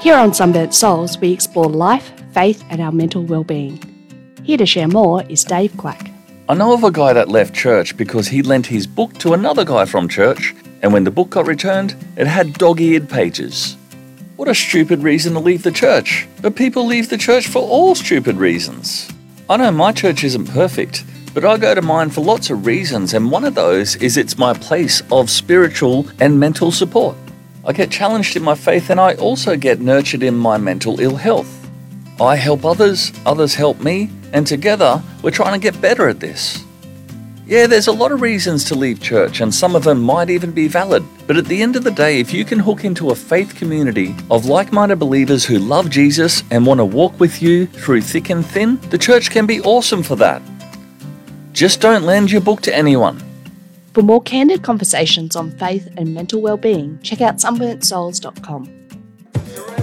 Here on Sunburnt Souls, we explore life, faith, and our mental well-being. Here to share more is Dave Quack. I know of a guy that left church because he lent his book to another guy from church, and when the book got returned, it had dog-eared pages. What a stupid reason to leave the church. But people leave the church for all stupid reasons. I know my church isn't perfect, but I go to mine for lots of reasons, and one of those is it's my place of spiritual and mental support. I get challenged in my faith, and I also get nurtured in my mental ill health. I help others, others help me, and together we're trying to get better at this. Yeah, there's a lot of reasons to leave church, and some of them might even be valid. But at the end of the day, if you can hook into a faith community of like-minded believers who love Jesus and want to walk with you through thick and thin, the church can be awesome for that. Just don't lend your book to anyone. For more candid conversations on faith and mental well-being, check out sunburntsouls.com.